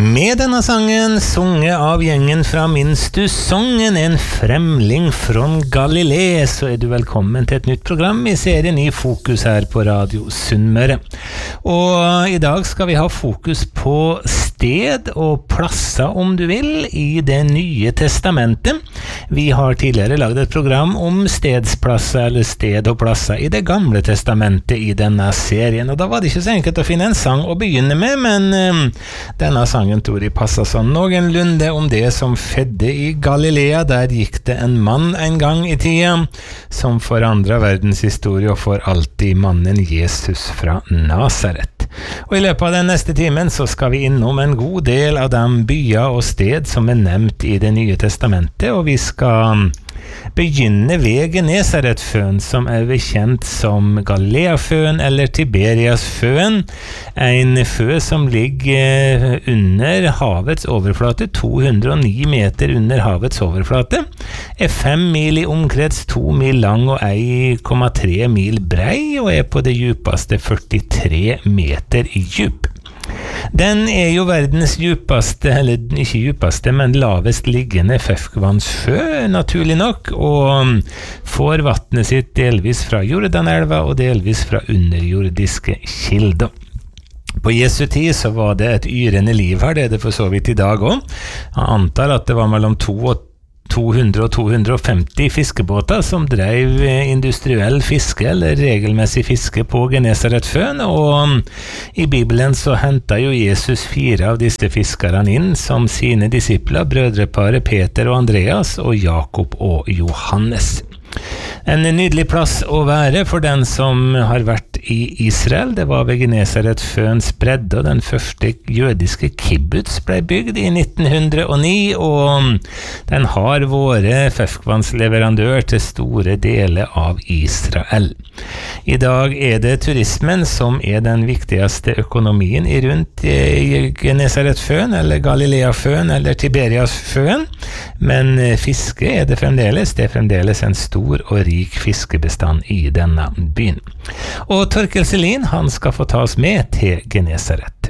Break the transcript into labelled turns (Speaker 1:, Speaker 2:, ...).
Speaker 1: Med denne sangen, sunget av gjengen fra Minst du sången, en fremling fra Galilei, så du velkommen til et nytt program i serien I Fokus her på Radio Sunnmøre. Og i dag skal vi ha fokus på sted og plasser, om du vil, i det nye testamentet. Vi har tidligere laget et program om stedsplasser eller sted og plasser i det gamle testamentet i denne serien, og da var det ikke så enkelt å finne en sang å begynne med, men denne sangen tror jeg passet sånn noenlunde om det som fedde i Galilea. Der gikk det en mann en gang i tida som forandret verdenshistorie og for alltid, mannen Jesus fra Nazaret. Og i løpet av den neste timen så skal vi innom en god del av de byer og sted som nevnt i det nye testamentet, og vi skal begynne ved Genesaretføen, som kjent som Galileaføen eller Tiberiasføen, en fø som ligger under havets overflate, 209 meter under havets overflate, 5 mil i omkrets, 2 mil lang og 1,3 mil brei, og på det djupeste 43 meter i djup. Den jo verdens djupeste, eller ikke djupeste, men lavest liggende ferskvannsfø, naturlig nok, og får vattnet sitt delvis fra Jordanelva og delvis fra underjordiske kilder. På Jesu tid så var det et yrende liv her, det for så vidt i dag også. Jeg antar at det var mellom 200 og 250 fiskebåter som drev industriell fiske eller regelmessig fiske på Genesaretføen, og i Bibelen så hentet jo Jesus 4 av disse fiskerne inn som sine disipler, brødreparet Peter og Andreas og Jakob og Johannes. En nydelig plass å være for den som har vært i Israel. Det var ved Genesaretføens bredde, og den første jødiske kibbutz ble bygd i 1909, og den har vært ferskvannsleverandør til store deler av Israel. I dag det turismen som den viktigste økonomien i rundt Genesaretføen, eller Galileaføen, eller Tiberiasføen, men fiske det fremdeles. Det fremdeles en stor og rik fiskebestand i denne byen. Og Torkel Selin, han skal få ta oss med til Genesaret.